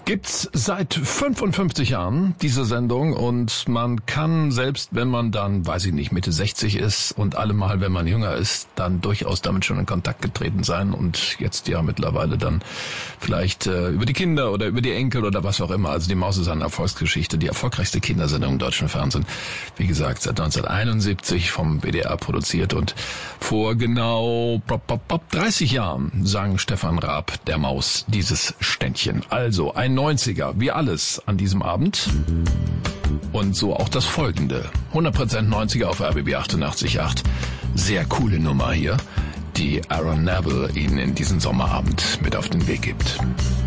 Gibt's seit 55 Jahren diese Sendung und man kann, selbst wenn man dann, weiß ich nicht, Mitte 60 ist und allemal, wenn man jünger ist, dann durchaus damit schon in Kontakt getreten sein und jetzt ja mittlerweile dann vielleicht über die Kinder oder über die Enkel oder was auch immer. Also die Maus ist eine Erfolgsgeschichte, die erfolgreichste Kindersendung im deutschen Fernsehen. Wie gesagt, seit 1971 vom WDR produziert und vor genau 30 Jahren sang Stefan Raab der Maus dieses Ständchen. Also ein 90er, wie alles an diesem Abend. Und so auch das folgende. 100% 90er auf RBB 88.8. Sehr coole Nummer hier, die Aaron Neville Ihnen in diesem Sommerabend mit auf den Weg gibt.